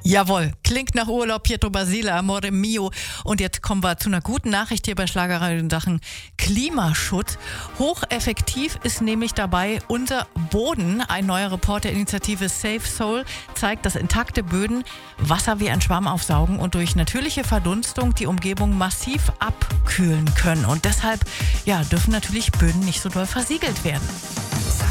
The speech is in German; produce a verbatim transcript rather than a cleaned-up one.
Jawohl, klingt nach Urlaub, Pietro Basile, Amore Mio. Und jetzt kommen wir zu einer guten Nachricht hier bei Schlagerei in Sachen Klimaschutz. Hocheffektiv ist nämlich dabei unser Boden. Ein neuer Report der Initiative Save Soul zeigt, dass intakte Böden Wasser wie ein Schwamm aufsaugen und durch natürliche Verdunstung die Umgebung massiv abkühlen können. Und deshalb ja, dürfen natürlich Böden nicht so doll versiegelt werden.